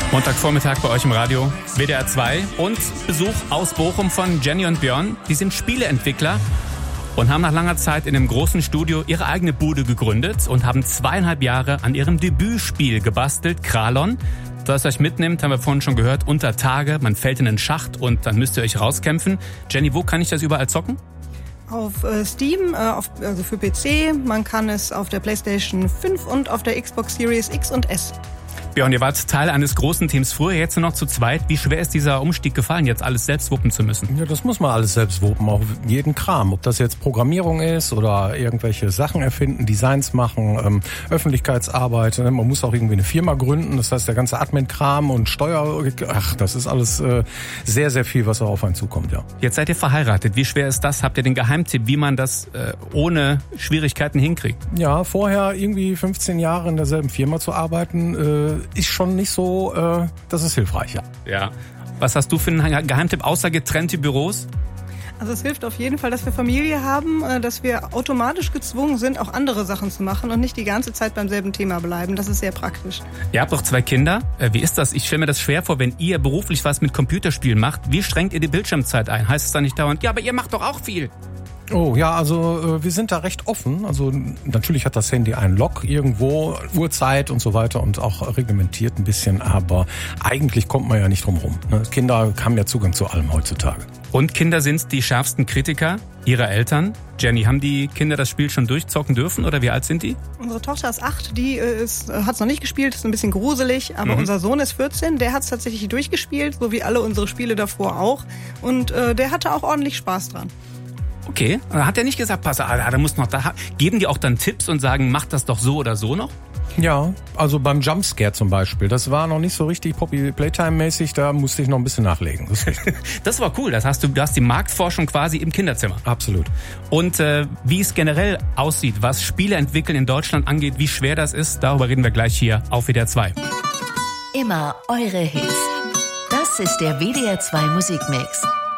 Montagvormittag bei euch im Radio, WDR 2 und Besuch aus Bochum von Jenny und Björn. Die sind Spieleentwickler und haben nach langer Zeit in einem großen Studio ihre eigene Bude gegründet und haben 2,5 Jahre an ihrem Debütspiel gebastelt, Kralon. Das euch mitnimmt, haben wir vorhin schon gehört, unter Tage, man fällt in einen Schacht und dann müsst ihr euch rauskämpfen. Jenny, wo kann ich das überall zocken? Auf Steam, also für PC, man kann es auf der PlayStation 5 und auf der Xbox Series X und S. Björn, ihr wart Teil eines großen Teams früher, jetzt nur noch zu zweit. Wie schwer ist dieser Umstieg gefallen, jetzt alles selbst wuppen zu müssen? Ja, das muss man alles selbst wuppen, auch jeden Kram. Ob das jetzt Programmierung ist oder irgendwelche Sachen erfinden, Designs machen, Öffentlichkeitsarbeit. Man muss auch irgendwie eine Firma gründen, das heißt der ganze Admin-Kram und Steuer, das ist alles sehr, sehr viel, was auch auf einen zukommt, ja. Jetzt seid ihr verheiratet. Wie schwer ist das? Habt ihr den Geheimtipp, wie man das ohne Schwierigkeiten hinkriegt? Ja, vorher irgendwie 15 Jahre in derselben Firma zu arbeiten, ist schon nicht so, das ist hilfreich, ja. Ja. Was hast du für einen Geheimtipp außer getrennte Büros? Also es hilft auf jeden Fall, dass wir Familie haben, dass wir automatisch gezwungen sind, auch andere Sachen zu machen und nicht die ganze Zeit beim selben Thema bleiben. Das ist sehr praktisch. Ihr habt doch 2 Kinder. Wie ist das? Ich stelle mir das schwer vor, wenn ihr beruflich was mit Computerspielen macht. Wie schränkt ihr die Bildschirmzeit ein? Heißt es dann nicht dauernd, ja, aber ihr macht doch auch viel? Oh ja, also wir sind da recht offen. Also natürlich hat das Handy einen Lock irgendwo, Uhrzeit und so weiter und auch reglementiert ein bisschen, aber eigentlich kommt man ja nicht drum rum. Kinder haben ja Zugang zu allem heutzutage. Und Kinder sind die schärfsten Kritiker ihrer Eltern. Jenny, haben die Kinder das Spiel schon durchzocken dürfen oder wie alt sind die? Unsere Tochter ist 8, die hat es noch nicht gespielt, ist ein bisschen gruselig, aber unser Sohn ist 14, der hat es tatsächlich durchgespielt, so wie alle unsere Spiele davor auch. Und der hatte auch ordentlich Spaß dran. Okay, hat er nicht gesagt, pass, da muss noch da. Geben die auch dann Tipps und sagen, mach das doch so oder so noch? Ja, also beim Jumpscare zum Beispiel, das war noch nicht so richtig Poppy-Playtime-mäßig, da musste ich noch ein bisschen nachlegen. Das war cool, das heißt, du hast die Marktforschung quasi im Kinderzimmer. Absolut. Und wie es generell aussieht, was Spiele entwickeln in Deutschland angeht, wie schwer das ist, darüber reden wir gleich hier auf WDR 2. Immer eure Hits. Das ist der WDR 2 Musikmix.